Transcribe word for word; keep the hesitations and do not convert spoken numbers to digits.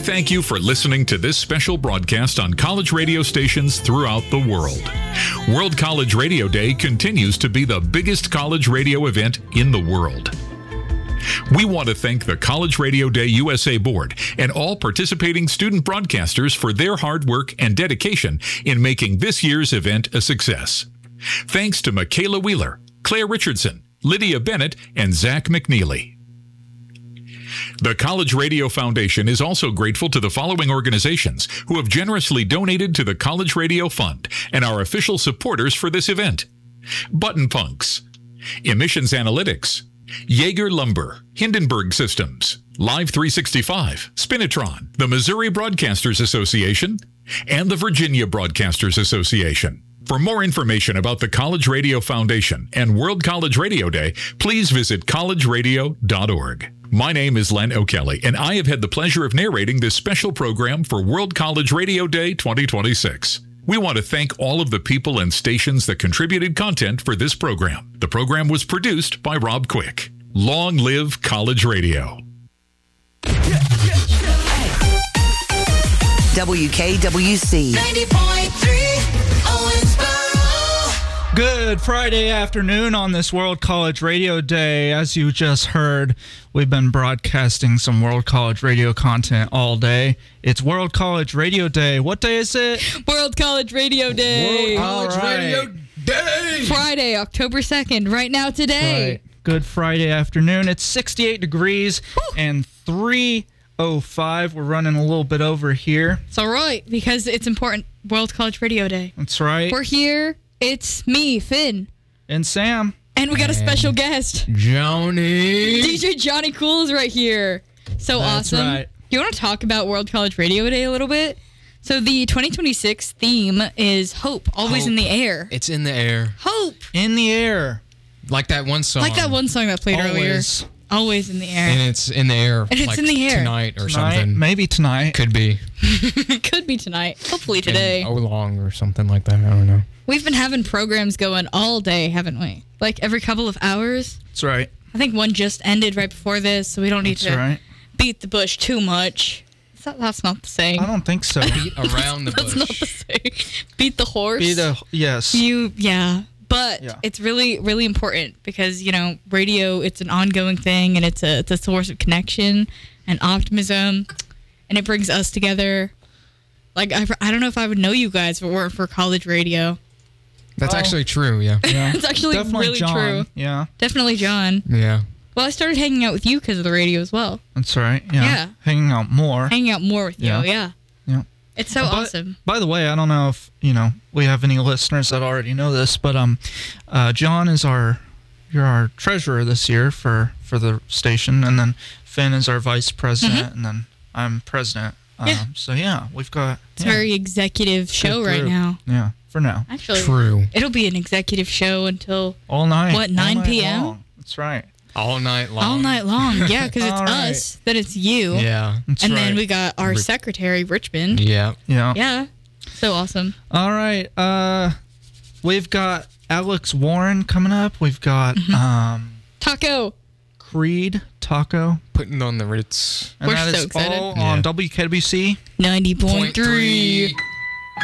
thank you for listening to this special broadcast on college radio stations throughout the world. World College Radio Day continues to be the biggest college radio event in the world. We want to thank the College Radio Day U S A Board and all participating student broadcasters for their hard work and dedication in making this year's event a success. Thanks to Michaela Wheeler, Claire Richardson, Lydia Bennett, and Zach McNeely. The College Radio Foundation is also grateful to the following organizations who have generously donated to the College Radio Fund and are official supporters for this event. Button Punks, Emissions Analytics, Jaeger Lumber, Hindenburg Systems, Live three sixty-five, Spinitron, the Missouri Broadcasters Association, and the Virginia Broadcasters Association. For more information about the College Radio Foundation and World College Radio Day, please visit college radio dot org. My name is Len O'Kelly, and I have had the pleasure of narrating this special program for World College Radio Day twenty twenty-six. We want to thank all of the people and stations that contributed content for this program. The program was produced by Rob Quick. Long live College Radio. W K W C ninety point three Owensboro. Good Friday afternoon on this World College Radio Day. As you just heard, we've been broadcasting some World College Radio content all day. It's World College Radio Day. What day is it? World College Radio Day. World College right. Radio Day. Friday, October second, right now today. Right. Good Friday afternoon. It's sixty-eight degrees and three oh five. We're running a little bit over here. It's all right, because it's important. World College Radio Day. That's right. We're here. It's me, Finn. And Sam. And we got a special guest. Johnny. D J Johnny Cool is right here. So That's awesome. right. You want to talk about World College Radio Day a little bit? So the twenty twenty-six theme is hope, always Hope. in the air. It's in the air. Hope. In the air. Like that one song. Like that one song that played Always. earlier. Always in the air. And it's in the air. And it's like in the air. Tonight or Tonight, something. maybe tonight. Could be. Could be tonight. Hopefully today. In Oolong or something like that. I don't know. We've been having programs going all day, haven't we? Like every couple of hours. That's right. I think one just ended right before this, so we don't need That's to right. beat the bush too much. Is that, that's not the saying. I don't think so. Beat around the That's not the bush. saying. Beat the horse. Be the yes. You, yeah. But Yeah. it's really, really important because, you know, radio, it's an ongoing thing, and it's a, it's a source of connection and optimism, and it brings us together. Like, I, I don't know if I would know you guys if it weren't for college radio. That's Oh. actually true, yeah. Yeah. It's actually Definitely really John. true. Yeah. Definitely John. Yeah. Well, I started hanging out with you because of the radio as well. That's right. Yeah. Yeah. Hanging out more. Hanging out more with you, Yeah. yeah. Yeah. It's so But- awesome. By the way, I don't know if, you know, we have any listeners that already know this, but um, uh, John is our, you're our treasurer this year for, for the station, and then Finn is our vice president, and then I'm president. Um, Yeah. So, yeah, we've got... It's yeah, a very executive show good right group. now. Yeah, for now. Actually, True. it'll be an executive show until All night. What, all nine night p.m.? long. That's right. All night long. all night long. Yeah, because it's All right. us, then it's you. Yeah. That's And right. then we got our Ri- secretary, Richmond. Yeah. Yeah. Yeah. So awesome. All right. Uh, we've got Alex Warren coming up. We've got Mm-hmm. um, Taco. Creed Taco. Putting on the Ritz. And We're that so is excited. all Yeah. on W K W C. ninety point Point three. three.